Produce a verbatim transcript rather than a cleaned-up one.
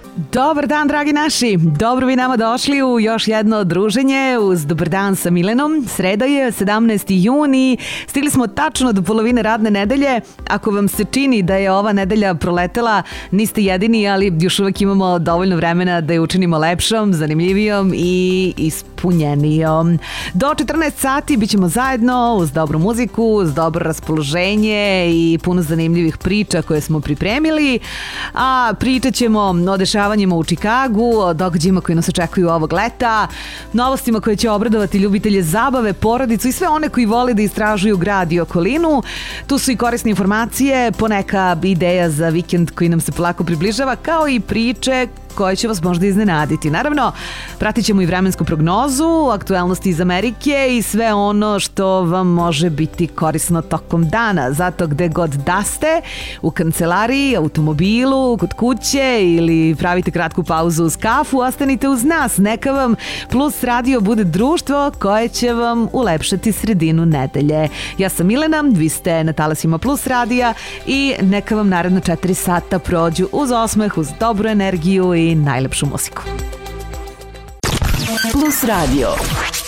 Dobar dan, dragi naši. Dobro bi nama došli u još jedno druženje uz Dobar dan sa Milenom. Sreda je, sedamnaesti juni. Stigli smo tačno do polovine radne nedelje. Ako vam se čini da je ova nedelja proletela, niste jedini, ali još uvek imamo dovoljno vremena da je učinimo lepšom, zanimljivijom i ispunjenijom. Do četrnaest sati bit ćemo zajedno uz dobru muziku, uz dobro raspoloženje i puno zanimljivih priča koje smo pripremili. A pričat ćemo o dešavanjima u Čikagu, o događajima koji nas očekuju ovog leta, novostima koje će obradovati ljubitelje zabave, porodicu i sve one koji vole da istražuju grad i okolinu. Tu su i korisne informacije, poneka ideja za vikend koji nam se polako približava, kao i priče koje će vas možda iznenaditi. Naravno, pratit ćemo i vremensku prognozu, aktuelnosti iz Amerike i sve ono što vam može biti korisno tokom dana. Zato gde god da ste, u kancelariji, automobilu, kod kuće ili pravite kratku pauzu uz kafu, ostanite uz nas. Neka vam Plus Radio bude društvo koje će vam ulepšati sredinu nedelje. Ja sam Milena, vi ste na talasima Plus Radija i neka vam naredno četiri sata prođu uz osmeh, uz dobru energiju i najlepšu muziku. Plus Radio.